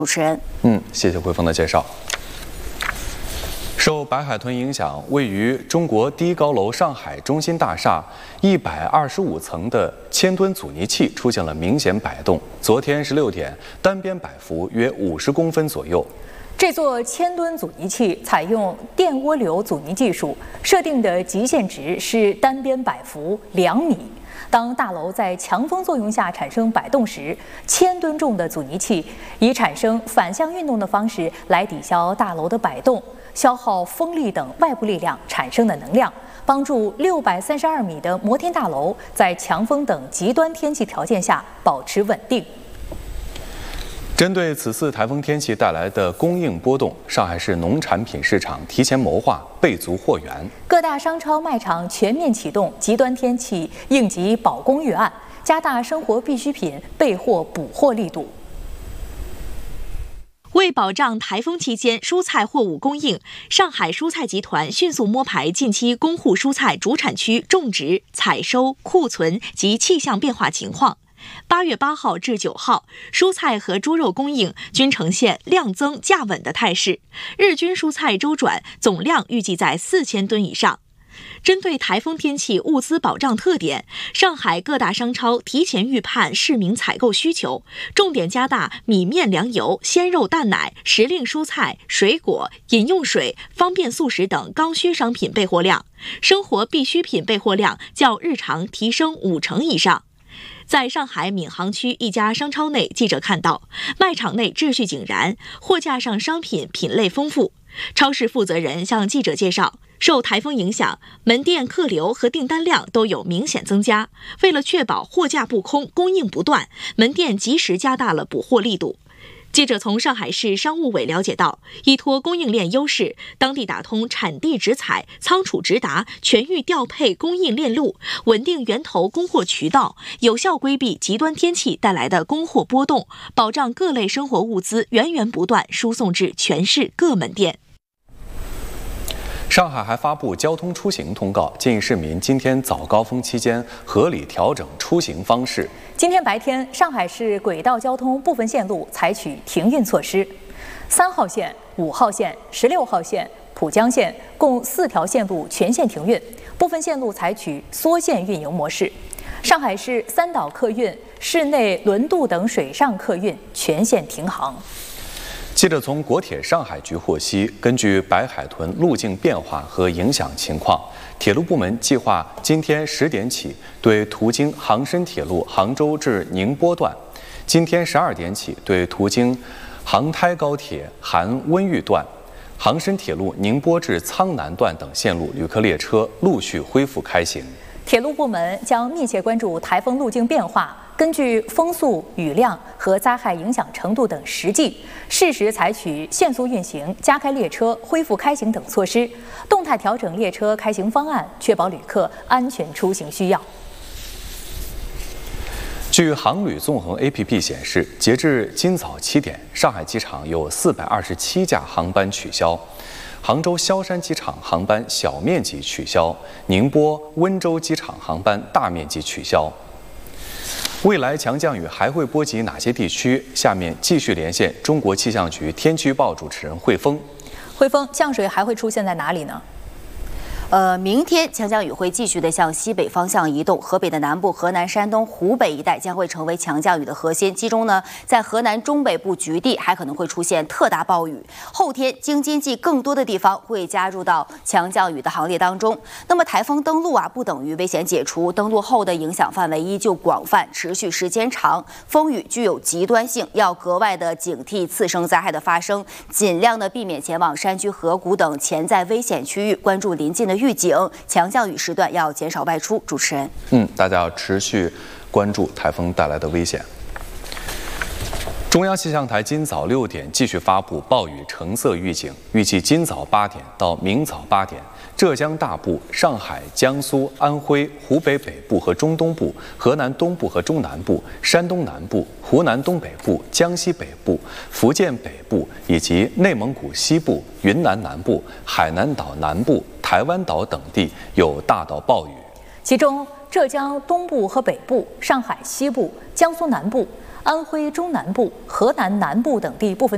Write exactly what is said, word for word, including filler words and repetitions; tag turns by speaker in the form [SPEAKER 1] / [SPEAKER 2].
[SPEAKER 1] 主持人，
[SPEAKER 2] 嗯，谢谢慧峰的介绍。受白海豚影响，位于中国第一高楼上海中心大厦一百二十五层的千吨阻尼器出现了明显摆动。昨天十六点，单边摆幅约五十公分左右。
[SPEAKER 3] 这座千吨阻尼器采用电涡流阻尼技术，设定的极限值是单边摆幅两米。当大楼在强风作用下产生摆动时，千吨重的阻尼器以产生反向运动的方式来抵消大楼的摆动，消耗风力等外部力量产生的能量，帮助六百三十二米的摩天大楼在强风等极端天气条件下保持稳定。
[SPEAKER 2] 针对此次台风天气带来的供应波动，上海市农产品市场提前谋划，备足货源。
[SPEAKER 3] 各大商超卖场全面启动极端天气应急保供预案，加大生活必需品备货补货力度。
[SPEAKER 4] 为保障台风期间蔬菜货物供应，上海蔬菜集团迅速摸排近期供户蔬菜主产区种植、采收、库存及气象变化情况。八月八号至九号，蔬菜和猪肉供应均呈现量增价稳的态势，日均蔬菜周转总量预计在四千吨以上。针对台风天气物资保障特点，上海各大商超提前预判市民采购需求，重点加大米面粮油、鲜肉蛋奶、时令蔬菜、水果、饮用水、方便速食等刚需商品备货量，生活必需品备货量较日常提升五成以上。在上海闵行区一家商超内，记者看到卖场内秩序井然，货架上商品品类丰富。超市负责人向记者介绍，受台风影响，门店客流和订单量都有明显增加。为了确保货架不空、供应不断，门店及时加大了补货力度。记者从上海市商务委了解到，依托供应链优势，当地打通产地直采、仓储直达、全域调配供应链路，稳定源头供货渠道，有效规避极端天气带来的供货波动，保障各类生活物资源源不断输送至全市各门店。
[SPEAKER 2] 上海还发布交通出行通告，建议市民今天早高峰期间合理调整出行方式。
[SPEAKER 3] 今天白天，上海市轨道交通部分线路采取停运措施，三号线、五号线、十六号线、浦江线共四条线路全线停运，部分线路采取缩线运营模式。上海市三岛客运、市内轮渡等水上客运全线停航。
[SPEAKER 2] 记者从国铁上海局获悉，根据白海豚路径变化和影响情况，铁路部门计划今天十点起对途经杭深铁路杭州至宁波段，今天十二点起对途经杭台高铁含温榆段、杭深铁路宁波至苍南段等线路旅客列车陆续恢复开行。
[SPEAKER 3] 铁路部门将密切关注台风路径变化，根据风速、雨量和灾害影响程度等实际，适时采取限速运行、加开列车、恢复开行等措施，动态调整列车开行方案，确保旅客安全出行需要。
[SPEAKER 2] 据航旅纵横 A P P 显示，截至今早七点，上海机场有四百二十七架航班取消。杭州萧山机场航班小面积取消，宁波、温州机场航班大面积取消。未来强降雨还会波及哪些地区？下面继续连线中国气象局天气预报主持人汇丰。
[SPEAKER 3] 汇丰，降水还会出现在哪里呢？
[SPEAKER 1] 呃，明天强降雨会继续的向西北方向移动，河北的南部、河南、山东、湖北一带将会成为强降雨的核心。其中呢，在河南中北部局地还可能会出现特大暴雨。后天京津冀更多的地方会加入到强降雨的行列当中。那么台风登陆啊，不等于危险解除，登陆后的影响范围依旧广泛，持续时间长，风雨具有极端性，要格外的警惕次生灾害的发生，尽量的避免前往山区、河谷等潜在危险区域，关注临近的预警，强降雨时段要减少外出。主持人，
[SPEAKER 2] 嗯，大家要持续关注台风带来的危险。中央气象台今早六点继续发布暴雨橙色预警，预计今早八点到明早八点，浙江大部、上海、江苏、安徽、湖北北部和中东部、河南东部和中南部、山东南部、湖南东北部、江西北部、福建北部以及内蒙古西部、云南南部、海南岛南部、台湾岛等地有大到暴雨。
[SPEAKER 3] 其中，浙江东部和北部、上海西部、江苏南部、安徽中南部、河南南部等地部分